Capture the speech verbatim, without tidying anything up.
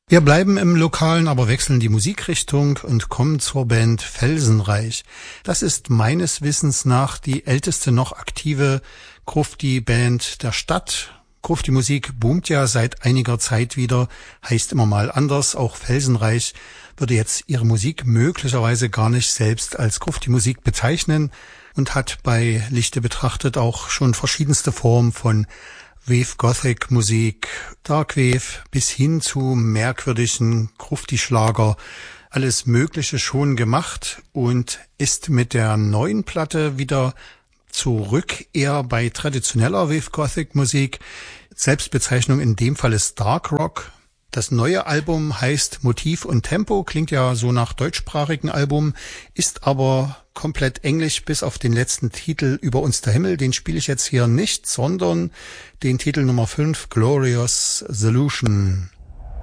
Wir bleiben im Lokalen, aber wechseln die Musikrichtung und kommen zur Band Felsenreich. Das ist meines Wissens nach die älteste noch aktive Grufti-Band der Stadt. Grufti-Musik boomt ja seit einiger Zeit wieder, heißt immer mal anders. Auch Felsenreich würde jetzt ihre Musik möglicherweise gar nicht selbst als Grufti-Musik bezeichnen und hat bei Lichte betrachtet auch schon verschiedenste Formen von Wave Gothic Musik, Dark Wave bis hin zu merkwürdigen Grufti-Schlager, alles Mögliche schon gemacht und ist mit der neuen Platte wieder zurück, eher bei traditioneller Wave Gothic Musik. Selbstbezeichnung in dem Fall ist Dark Rock. Das neue Album heißt Motiv und Tempo, klingt ja so nach deutschsprachigen Album, ist aber komplett englisch bis auf den letzten Titel Über uns der Himmel. Den spiele ich jetzt hier nicht, sondern den Titel Nummer fünf, Glorious Solution.